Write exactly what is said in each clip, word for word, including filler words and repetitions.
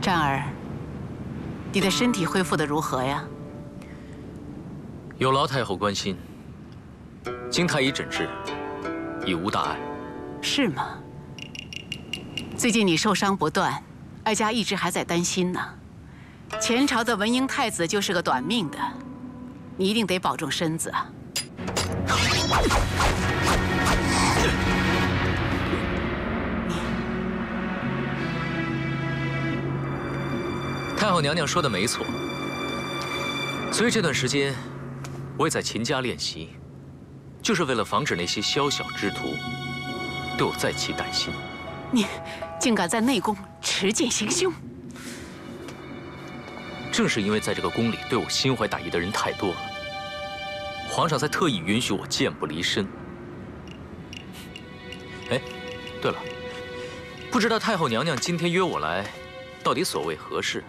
战儿，你的身体恢复得如何呀？ 有劳太后关心，经太医诊治，已无大碍。 是吗？最近你受伤不断，哀家一直还在担心呢。前朝的文英太子就是个短命的，你一定得保重身子啊。 太后娘娘说的没错，所以这段时间我也在勤加练习，就是为了防止那些宵小之徒对我再起歹心。 你竟敢在内宫持剑行凶！ 正是因为在这个宫里对我心怀歹意的人太多了，皇上才特意允许我剑不离身。哎，对了，不知道太后娘娘今天约我来，到底所谓何事？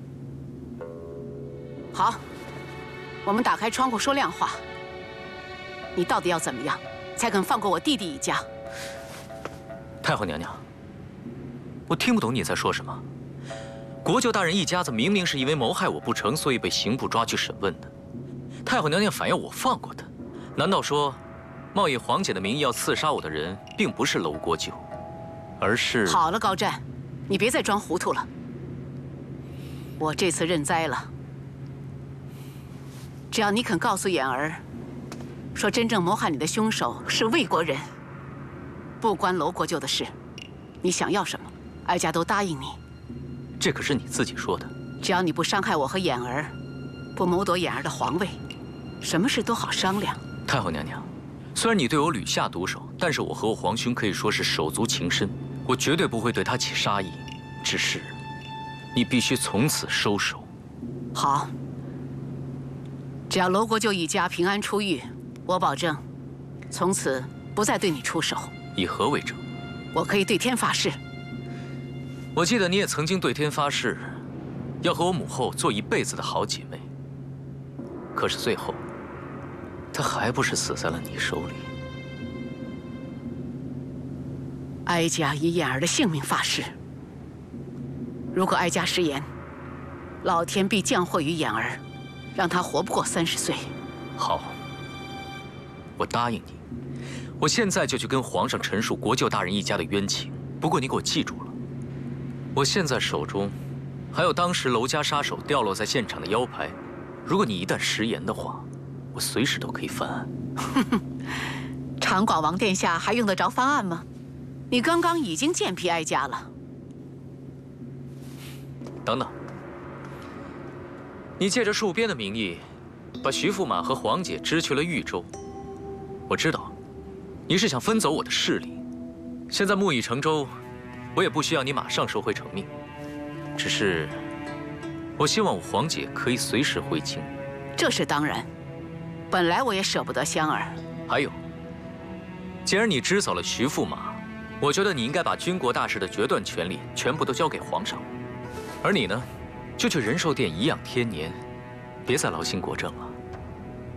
好，我们打开窗户说亮话。你到底要怎么样，才肯放过我弟弟一家？ 太后娘娘，我听不懂你在说什么。国舅大人一家子明明是因为谋害我不成，所以被刑部抓去审问的。太后娘娘反要我放过他，难道说，冒以皇姐的名义要刺杀我的人，并不是楼国舅，而是…… 好了，高湛，你别再装糊涂了。我这次认栽了。 只要你肯告诉眼儿，说真正谋害你的凶手是魏国人，不关楼国舅的事，你想要什么，哀家都答应你。 这可是你自己说的。 只要你不伤害我和眼儿，不谋夺眼儿的皇位，什么事都好商量。 太后娘娘，虽然你对我屡下毒手，但是我和我皇兄可以说是手足情深，我绝对不会对他起杀意。只是，你必须从此收手。 好。 只要楼国舅一家平安出狱，我保证，从此不再对你出手。 以何为证？ 我可以对天发誓。 我记得你也曾经对天发誓，要和我母后做一辈子的好姐妹。可是最后，她还不是死在了你手里。 哀家以眼儿的性命发誓，如果哀家食言，老天必降祸于眼儿。 让他活不过三十岁。 好，我答应你。我现在就去跟皇上陈述国舅大人一家的冤情。不过你给我记住了，我现在手中还有当时楼家杀手掉落在现场的腰牌。如果你一旦食言的话，我随时都可以翻案。 长广王殿下还用得着翻案吗？你刚刚已经践皮哀家了。 等等。 你借着戍边的名义，把徐驸马和黄姐支去了豫州。我知道，你是想分走我的势力。现在木已成舟，我也不需要你马上收回成命。只是，我希望我黄姐可以随时回京。 这是当然。本来我也舍不得香儿。 还有，既然你支走了徐驸马，我觉得你应该把军国大事的决断权力全部都交给皇上。而你呢？ 就去仁寿殿颐养天年，别再劳心国政了。